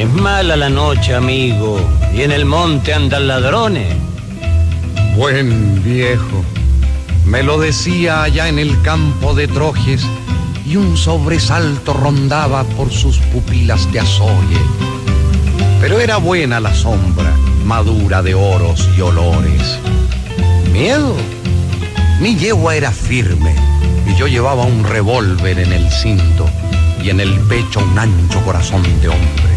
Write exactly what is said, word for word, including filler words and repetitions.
Es mala la noche, amigo, y en el monte andan ladrones. Buen viejo, me lo decía allá en el campo de Trojes, y un sobresalto rondaba por sus pupilas de azogue. Pero era buena la sombra, madura de oros y olores. ¿Miedo? Mi yegua era firme, y yo llevaba un revólver en el cinto, y en el pecho un ancho corazón de hombre.